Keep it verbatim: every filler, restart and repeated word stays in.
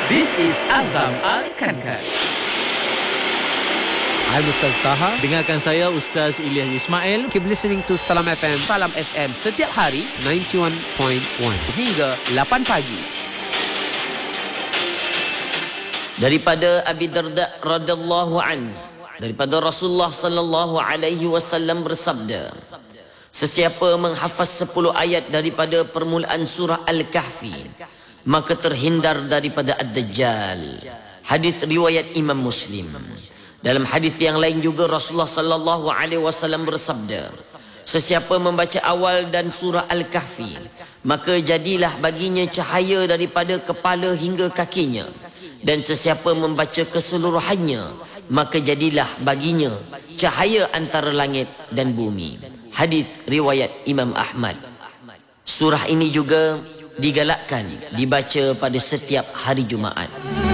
This is Azam Al-Kankan. I'm Ustaz Taha. Dengarkan saya Ustaz Ilyas Ismail. Keep listening to Salam F M. Salam F M setiap hari ninety-one point one hingga lapan pagi. Daripada Abi Darda radhiyallahu an, daripada Rasulullah sallallahu alaihi wasallam bersabda, sesiapa menghafaz sepuluh ayat daripada permulaan surah Al-Kahfi, maka terhindar daripada Ad-Dajjal. Hadis riwayat Imam Muslim. Dalam hadis yang lain juga Rasulullah sallallahu alaihi wasallam bersabda, sesiapa membaca awal dan surah Al-Kahfi, maka jadilah baginya cahaya daripada kepala hingga kakinya, dan sesiapa membaca keseluruhannya, maka jadilah baginya cahaya antara langit dan bumi. Hadis riwayat Imam Ahmad. Surah ini juga digalakkan dibaca pada setiap hari Jumaat.